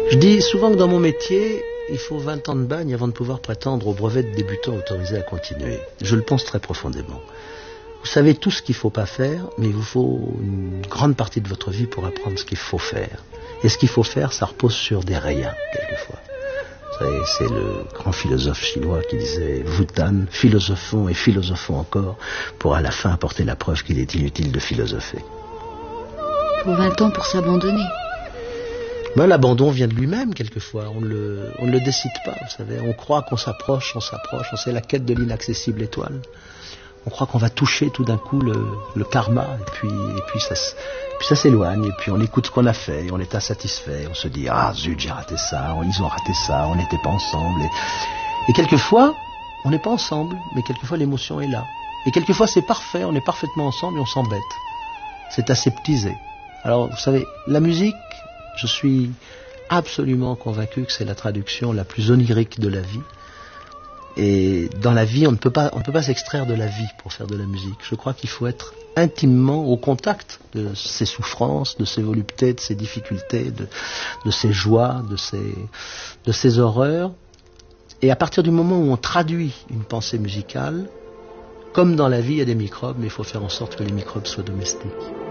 Je dis souvent que dans mon métier, il faut 20 ans de bagne avant de pouvoir prétendre au brevet de débutant autorisé à continuer. Je le pense très profondément. Vous savez tout ce qu'il ne faut pas faire, mais il vous faut une grande partie de votre vie pour apprendre ce qu'il faut faire. Et ce qu'il faut faire, ça repose sur des riens, quelquefois. Vous savez, c'est le grand philosophe chinois qui disait « Wutan, philosophons et philosophons encore, pour à la fin apporter la preuve qu'il est inutile de philosopher. » Pour 20 ans pour s'abandonner. Ben, l'abandon vient de lui-même, quelquefois. On ne le décide pas, vous savez. On croit qu'on s'approche, c'est la quête de l'inaccessible étoile. On croit qu'on va toucher tout d'un coup le karma, et puis ça s'éloigne, et puis on écoute ce qu'on a fait, et on est insatisfait, on se dit « Ah zut, j'ai raté ça, ils ont raté ça, on n'était pas ensemble. » Et quelquefois, on n'est pas ensemble, mais quelquefois l'émotion est là. Et quelquefois c'est parfait, on est parfaitement ensemble et on s'embête. C'est aseptisé. Alors, vous savez, la musique, je suis absolument convaincu que c'est la traduction la plus onirique de la vie. Et dans la vie, on ne peut pas s'extraire de la vie pour faire de la musique. Je crois qu'il faut être intimement au contact de ses souffrances, de ses voluptés, de ses difficultés, de ses joies, de ses horreurs. Et à partir du moment où on traduit une pensée musicale, comme dans la vie, il y a des microbes, mais il faut faire en sorte que les microbes soient domestiques.